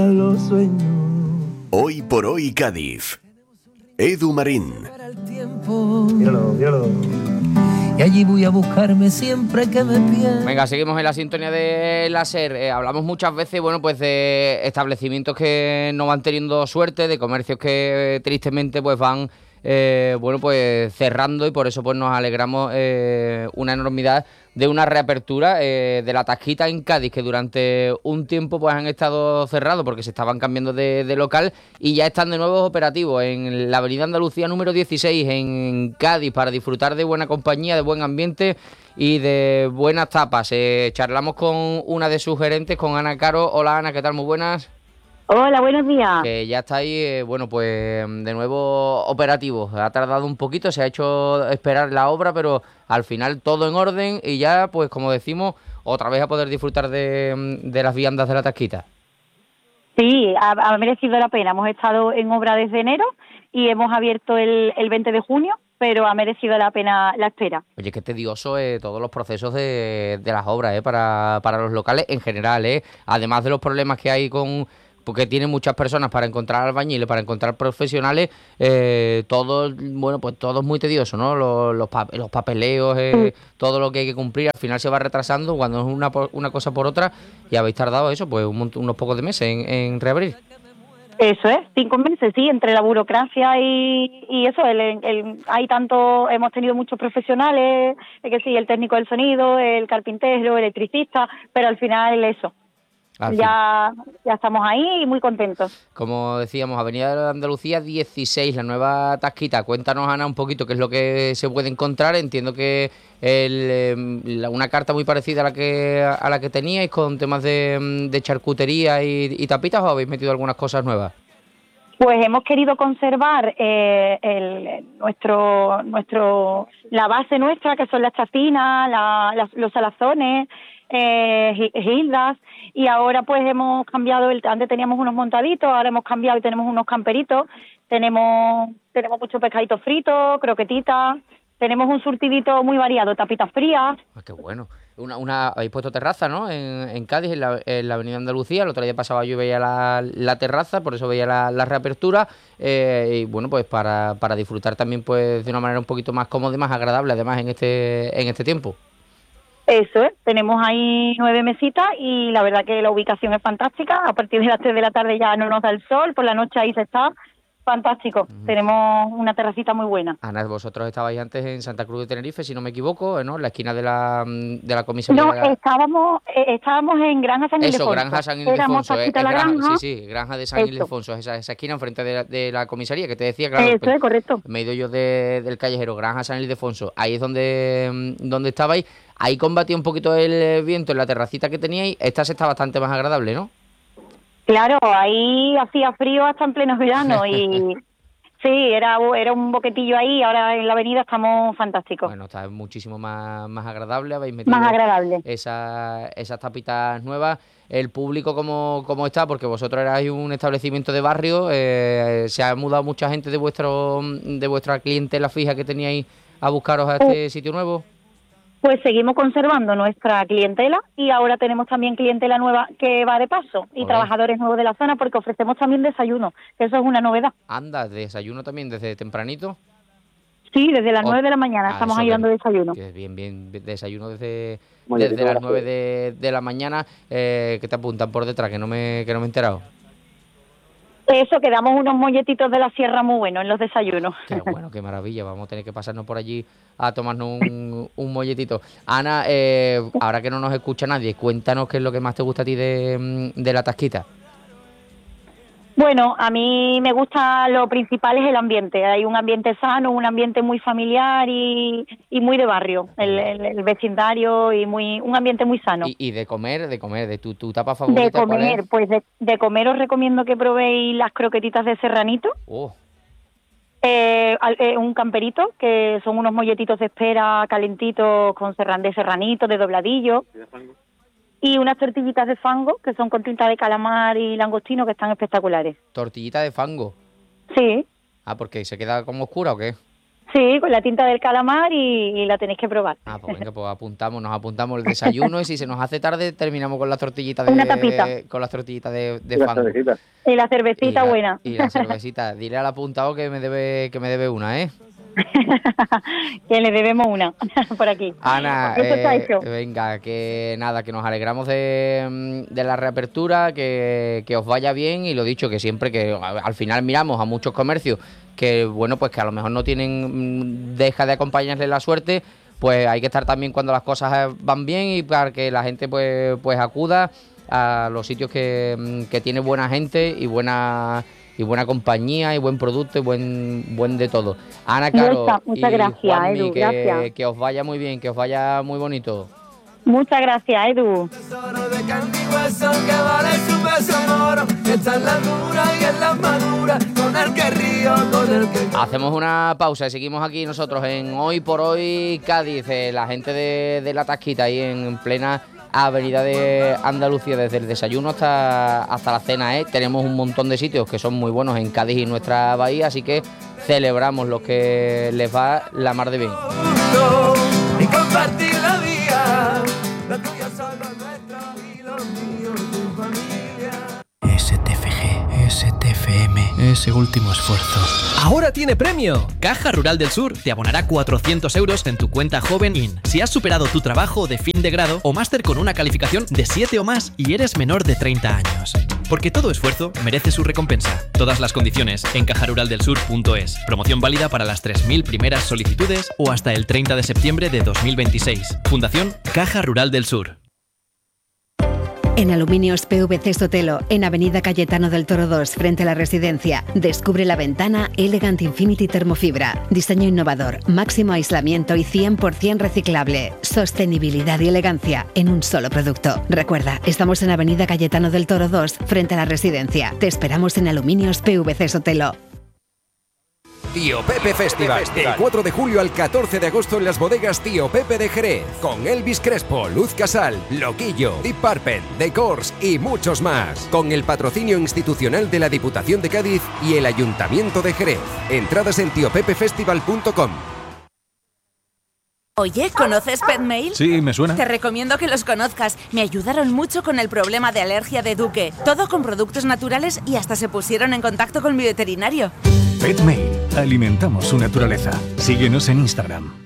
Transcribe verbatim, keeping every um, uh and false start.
Los sueños. Hoy por hoy Cádiz. Edu Marín. Míralo, míralo. Y allí voy a buscarme siempre que me pierda. Venga, seguimos en la sintonía de la SER. Eh, hablamos muchas veces, bueno, pues de establecimientos que no van teniendo suerte, de comercios que eh, tristemente pues van, eh, bueno, pues cerrando, y por eso pues nos alegramos eh, una enormidad de una reapertura eh, de la Tasquita en Cádiz, que durante un tiempo pues han estado cerrados porque se estaban cambiando de, de local, y ya están de nuevo operativos en la avenida Andalucía número dieciséis en Cádiz, para disfrutar de buena compañía, de buen ambiente y de buenas tapas. Eh, charlamos con una de sus gerentes, con Ana Caro. Hola Ana, ¿qué tal? Muy buenas. Hola, buenos días. Que ya está ahí, eh, bueno, pues de nuevo operativo. Ha tardado un poquito, se ha hecho esperar la obra, pero al final todo en orden, y ya, pues como decimos, otra vez a poder disfrutar de, de las viandas de la Tasquita. Sí, ha, ha merecido la pena. Hemos estado en obra desde enero y hemos abierto el, el veinte de junio, pero ha merecido la pena la espera. Oye, qué tedioso eh, todos los procesos de, de las obras eh, para, para los locales en general, eh. Además de los problemas que hay con... porque tienen muchas personas para encontrar albañiles, para encontrar profesionales, eh, todo, bueno, pues todo es muy tedioso, ¿no? Los, los, pa los papeleos, eh, mm. todo lo que hay que cumplir, al final se va retrasando cuando es una, una cosa por otra, y habéis tardado eso, pues un, unos pocos de meses en, en reabrir. Eso es, cinco meses, sí, entre la burocracia y, y eso, el, el, hay tanto, hemos tenido muchos profesionales, que sí, el técnico del sonido, el carpintero, el electricista, pero al final eso. Ya, ya estamos ahí y muy contentos. Como decíamos, Avenida de Andalucía dieciséis, la nueva Tasquita. Cuéntanos, Ana, un poquito qué es lo que se puede encontrar. Entiendo que el, la, una carta muy parecida a la que a la que teníais, con temas de, de charcutería y, y tapitas, ¿o habéis metido algunas cosas nuevas? Pues hemos querido conservar eh, el, nuestro, nuestro, la base nuestra, que son las chacinas, la, las, los salazones, eh, gildas, y ahora pues hemos cambiado, el, antes teníamos unos montaditos, ahora hemos cambiado y tenemos unos camperitos, tenemos tenemos muchos pescaditos fritos, croquetitas, tenemos un surtidito muy variado, tapitas frías. Ah, qué bueno. Una, una, habéis puesto terraza, ¿no? En, en Cádiz, en la, en la avenida Andalucía. El otro día pasaba yo y veía la, la terraza, por eso veía la, la reapertura. Eh, y bueno, pues para, para disfrutar también pues de una manera un poquito más cómoda y más agradable, además, en este, en este tiempo. Eso es, tenemos ahí nueve mesitas y la verdad que la ubicación es fantástica. A partir de las tres de la tarde ya no nos da el sol, por la noche ahí se está. Fantástico, uh-huh. Tenemos una terracita muy buena. Ana, vosotros estabais antes en Santa Cruz de Tenerife, si no me equivoco, ¿no? En la esquina de la, de la comisaría. No, de la... estábamos eh, estábamos en Granja San Ildefonso. Eso, Granja San Ildefonso. Eh, es, es la granja, granja. sí, sí, Granja de San Eso. Ildefonso, esa, esa esquina enfrente de la, de la comisaría, que te decía, claro. Eso pues, es correcto. Me he ido yo de, del callejero, Granja San Ildefonso. Ahí es donde, donde estabais. Ahí combatía un poquito el viento en la terracita que teníais. Esta se está bastante más agradable, ¿no? Claro, ahí hacía frío hasta en pleno verano y... Sí, era, era un boquetillo ahí, ahora en la avenida estamos fantásticos. Bueno, está muchísimo más, más agradable, habéis metido más agradable. Esa, esas tapitas nuevas. El público, ¿cómo, cómo está? Porque vosotros erais un establecimiento de barrio, eh, se ha mudado mucha gente de vuestro de vuestra clientela fija que teníais a buscaros a este uh. sitio nuevo. Pues seguimos conservando nuestra clientela y ahora tenemos también clientela nueva que va de paso y Oye. trabajadores nuevos de la zona, porque ofrecemos también desayuno, que eso es una novedad. Anda, desayuno también desde tempranito. Sí, desde las oh. nueve de la mañana ah, estamos ahí dando desayuno. Bien, bien, desayuno desde, desde las nueve de, de la mañana. Eh, que te apuntan por detrás, que no me, que no me he enterado. Eso, que damos unos molletitos de la sierra muy buenos en los desayunos. Qué bueno, qué maravilla. Vamos a tener que pasarnos por allí a tomarnos un, un molletito. Ana, eh, ahora que no nos escucha nadie, cuéntanos qué es lo que más te gusta a ti de, de la Tasquita. Bueno, a mí me gusta, lo principal es el ambiente. Hay un ambiente sano, un ambiente muy familiar y, y muy de barrio, el, el, el vecindario y muy un ambiente muy sano. ¿Y, y de comer, de comer, de tu, tu tapa favorita? De comer, pues de, de comer os recomiendo que probéis las croquetitas de serranito. Oh. Eh, eh, un camperito, que son unos molletitos de espera calentitos con serran de serranito, de dobladillo. Y unas tortillitas de fango, que son con tinta de calamar y langostino, que están espectaculares. ¿Tortillita de fango? Sí. Ah, ¿porque se queda como oscura o qué? Sí, con la tinta del calamar y, y la tenéis que probar. Ah, pues venga, pues apuntamos, nos apuntamos el desayuno y si se nos hace tarde terminamos con las tortillitas de... Una tapita. Con las tortillitas de, de Y las fango. cervecitas. Y la cervecita Y la- buena. Y la cervecita. Dile al apuntado que me debe, que me debe una, ¿eh? Que le debemos una por aquí. Ana, Eso está eh, hecho. venga, que nada, que nos alegramos de, de la reapertura, que, que os vaya bien y lo dicho, que siempre que al final miramos a muchos comercios que, bueno, pues que a lo mejor no tienen, deja de acompañarles la suerte, pues hay que estar también cuando las cosas van bien y para que la gente pues, pues acuda a los sitios que, que tiene buena gente y buena y buena compañía y buen producto y buen buen de todo. Ana, Caro Muchas, muchas y gracias, Juanmi, Edu, que, gracias. que os vaya muy bien, que os vaya muy bonito. Muchas gracias, Edu. Tesoro de carne y hueso que vale su peso en oro, que está en la dura y en la madura, con el que río, con el que... Hacemos una pausa y seguimos aquí nosotros en Hoy por Hoy Cádiz, eh, la gente de, de La Tasquita ahí en plena avenida de Andalucía, desde el desayuno hasta, hasta la cena, ¿eh? Tenemos un montón de sitios que son muy buenos en Cádiz y nuestra bahía, así que celebramos los que les va la mar de bien. Y compartir la vida, la tuya son los nuestros y los míos, tu familia. S T F G, S T F M, ese último esfuerzo. ¡Ahora tiene premio! Caja Rural del Sur te abonará cuatrocientos euros en tu cuenta Joven In si has superado tu trabajo de fin de grado o máster con una calificación de siete o más y eres menor de treinta años. Porque todo esfuerzo merece su recompensa. Todas las condiciones en caja rural del sur punto es. Promoción válida para las tres mil primeras solicitudes o hasta el treinta de septiembre de dos mil veintiséis. Fundación Caja Rural del Sur. En Aluminios P V C Sotelo, en Avenida Cayetano del Toro dos, frente a la residencia, descubre la ventana Elegant Infinity Termofibra. Diseño innovador, máximo aislamiento y cien por ciento reciclable. Sostenibilidad y elegancia en un solo producto. Recuerda, estamos en Avenida Cayetano del Toro dos, frente a la residencia. Te esperamos en Aluminios P V C Sotelo. Tío Pepe Festival, del cuatro de julio al catorce de agosto en las bodegas Tío Pepe de Jerez, con Elvis Crespo, Luz Casal, Loquillo, Deep Purple, The Course y muchos más, con el patrocinio institucional de la Diputación de Cádiz y el Ayuntamiento de Jerez. Entradas en tío pepe festival punto com. Oye, ¿conoces Petmail? Sí, me suena. Te recomiendo que los conozcas. Me ayudaron mucho con el problema de alergia de Duque. Todo con productos naturales y hasta se pusieron en contacto con mi veterinario. Petmail. Alimentamos su naturaleza. Síguenos en Instagram.